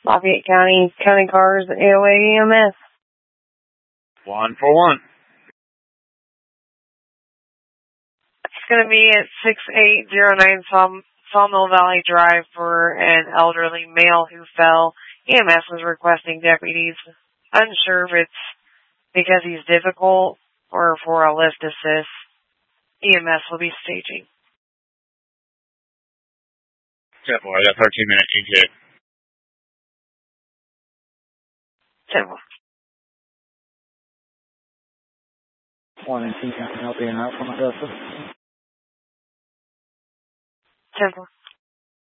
Lafayette County Cars, 808 EMS. 141. It's going to be at 6809 Sawmill Valley Drive for an elderly male who fell. EMS was requesting deputies. Unsure if it's because he's difficult or for a lift assist. EMS will be staging. 10-4, I got 13-minute ETA. 10-4. 1 and 2 can help you out from Augusta. 10-4.